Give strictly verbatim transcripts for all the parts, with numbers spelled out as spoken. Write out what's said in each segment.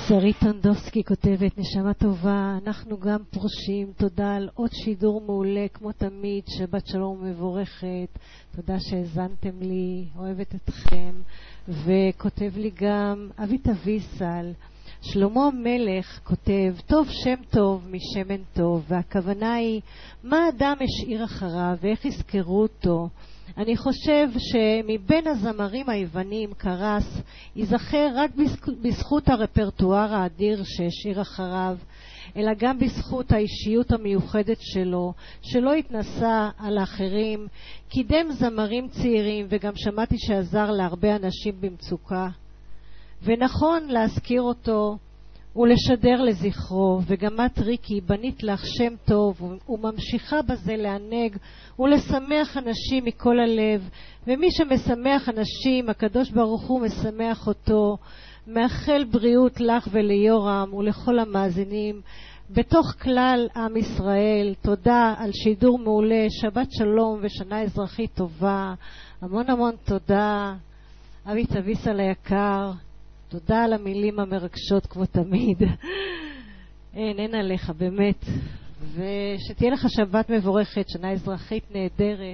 שרית טונדובסקי כותבת, נשמה טובה, אנחנו גם פורשים, תודה על עוד שידור מעולה כמו תמיד, שבת שלום מבורכת, תודה שהזנתם לי, אוהבת אתכם. וכותב לי גם אבית אביסל, שלמה המלך כותב, טוב שם טוב משמן טוב, והכוונה היא מה אדם השאיר אחריו ואיך יזכרו אותו. אני חושב שמבין הזמרים היוונים קרס ייזכר רק בזכות הרפרטואר האדיר שהשאיר אחריו, אלא גם בזכות האישיות המיוחדת שלו, שלא התנסה על האחרים, קידם זמרים צעירים וגם שמעתי שעזר להרבה אנשים במצוקה. ונכון להזכיר אותו ולשדר לזכרו, וגם את ריקי בנית לך שם טוב וממשיכה בזה לענג ולשמח אנשים מכל הלב, ומי שמשמח אנשים הקדוש ברוך הוא משמח אותו. מאחל בריאות לך וליורם ולכל המאזינים בתוך כלל עם ישראל. תודה על שידור מעולה, שבת שלום ושנה אזרחית טובה. המון המון תודה אבית אביסל היקר, תודה על המילים המרגשות כמו תמיד. אין, אין עליך באמת. ושתהיה לך שבת מבורכת, שנה אזרחית נהדרת.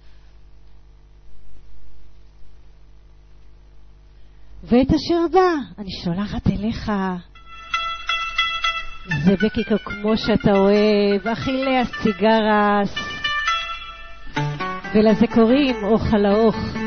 ואת השיר הבא אני שולחת אליך. זה בקיקו כמו שאתה אוהב, אכילי הסיגרס. ולזה קוראים אוכל האוך.